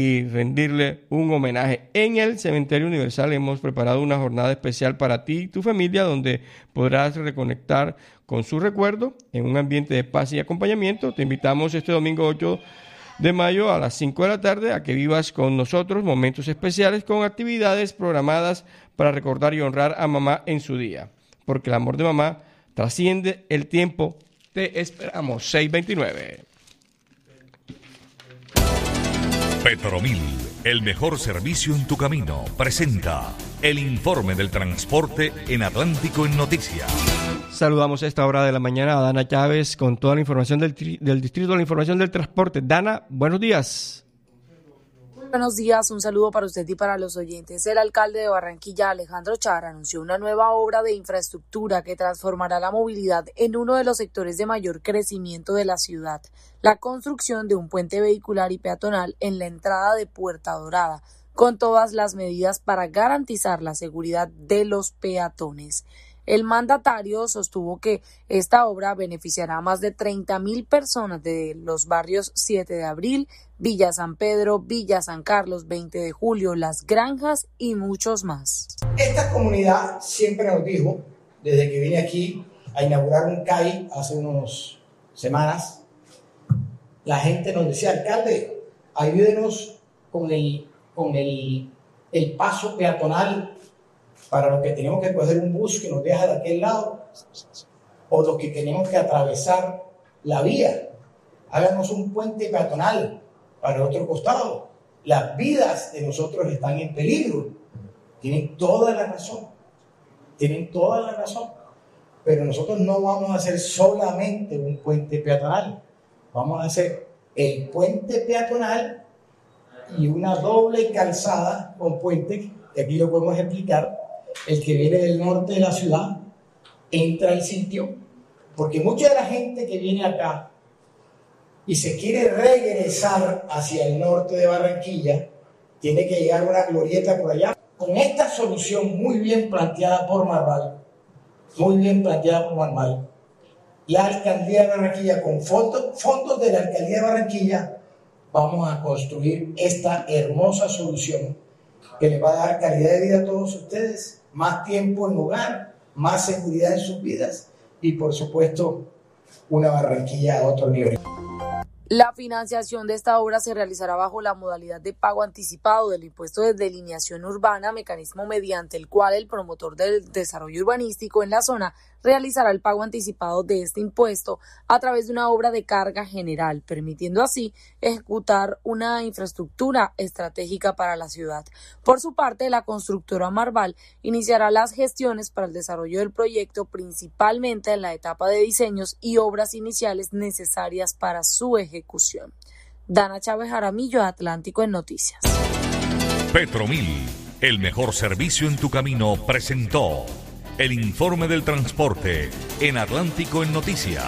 y rendirle un homenaje. En el Cementerio Universal hemos preparado una jornada especial para ti y tu familia donde podrás reconectar con su recuerdo en un ambiente de paz y acompañamiento. Te invitamos este domingo 8 de mayo a las 5 de la tarde a que vivas con nosotros momentos especiales con actividades programadas para recordar y honrar a mamá en su día. Porque el amor de mamá trasciende el tiempo. Te esperamos. 629. Petromil, el mejor servicio en tu camino, presenta el informe del transporte en Atlántico en Noticias. Saludamos a esta hora de la mañana a Dana Chávez con toda la información del Distrito de la Información del Transporte. Dana, buenos días. Muy buenos días, un saludo para usted y para los oyentes. El alcalde de Barranquilla, Alejandro Char, anunció una nueva obra de infraestructura que transformará la movilidad en uno de los sectores de mayor crecimiento de la ciudad. La construcción de un puente vehicular y peatonal en la entrada de Puerta Dorada, con todas las medidas para garantizar la seguridad de los peatones. El mandatario sostuvo que esta obra beneficiará a más de 30.000 personas de los barrios 7 de Abril, Villa San Pedro, Villa San Carlos, 20 de Julio, Las Granjas y muchos más. Esta comunidad siempre nos dijo, desde que vine aquí a inaugurar un CAI hace unas semanas, la gente nos decía, alcalde, ayúdenos con el paso peatonal para los que tenemos que coger un bus que nos deja de aquel lado o los que tenemos que atravesar la vía. Háganos un puente peatonal para el otro costado. Las vidas de nosotros están en peligro. Tienen toda la razón. Pero nosotros no vamos a hacer solamente un puente peatonal. Vamos a hacer el puente peatonal y una doble calzada con puente, que aquí lo podemos explicar. El que viene del norte de la ciudad entra al sitio, porque mucha de la gente que viene acá y se quiere regresar hacia el norte de Barranquilla tiene que llegar a una glorieta por allá. Con esta solución muy bien planteada por Marval, la alcaldía de Barranquilla, con fondos de la alcaldía de Barranquilla, vamos a construir esta hermosa solución que les va a dar calidad de vida a todos ustedes, más tiempo en hogar, más seguridad en sus vidas y, por supuesto, una Barranquilla a otro nivel. La financiación de esta obra se realizará bajo la modalidad de pago anticipado del impuesto de delineación urbana, mecanismo mediante el cual el promotor del desarrollo urbanístico en la zona realizará el pago anticipado de este impuesto a través de una obra de carga general, permitiendo así ejecutar una infraestructura estratégica para la ciudad. Por su parte, la constructora Marval iniciará las gestiones para el desarrollo del proyecto, principalmente en la etapa de diseños y obras iniciales necesarias para su ejecución. Dana Chávez Jaramillo, Atlántico en Noticias. Petromil, el mejor servicio en tu camino, presentó el informe del transporte en Atlántico en Noticias.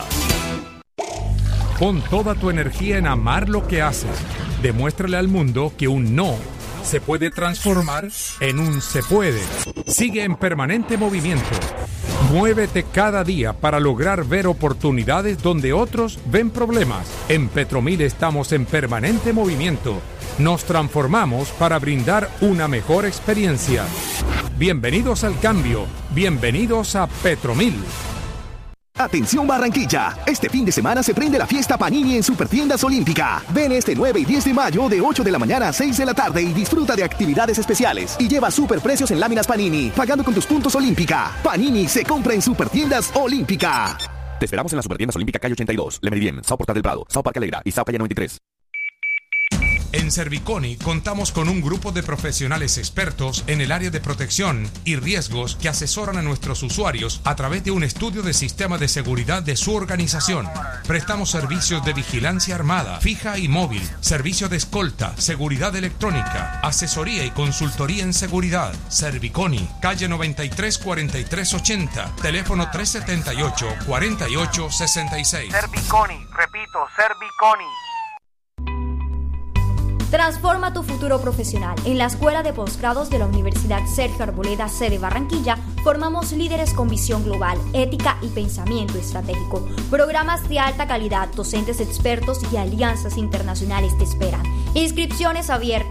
Pon toda tu energía en amar lo que haces. Demuéstrale al mundo que un no se puede transformar en un se puede. Sigue en permanente movimiento. Muévete cada día para lograr ver oportunidades donde otros ven problemas. En Petromil estamos en permanente movimiento. Nos transformamos para brindar una mejor experiencia. Bienvenidos al cambio. Bienvenidos a Petromil. Atención Barranquilla, este fin de semana se prende la fiesta Panini en Supertiendas Olímpica. Ven este 9 y 10 de mayo de 8 de la mañana a 6 de la tarde y disfruta de actividades especiales. Y lleva superprecios en láminas Panini, pagando con tus puntos Olímpica. Panini se compra en Supertiendas Olímpica. Te esperamos en las Supertiendas Olímpica Calle 82, Le Meridien, Sao Portal del Prado, Sao Parque Alegra y Sao Calle 93. En Serviconi contamos con un grupo de profesionales expertos en el área de protección y riesgos que asesoran a nuestros usuarios a través de un estudio de sistema de seguridad de su organización. Prestamos servicios de vigilancia armada, fija y móvil, servicio de escolta, seguridad electrónica, asesoría y consultoría en seguridad. Serviconi, calle 93 43 80, teléfono 378 48 66. Serviconi, repito, Serviconi. Transforma tu futuro profesional. En la Escuela de Posgrados de la Universidad Sergio Arboleda, sede Barranquilla, formamos líderes con visión global, ética y pensamiento estratégico. Programas de alta calidad, docentes expertos y alianzas internacionales te esperan. Inscripciones abiertas.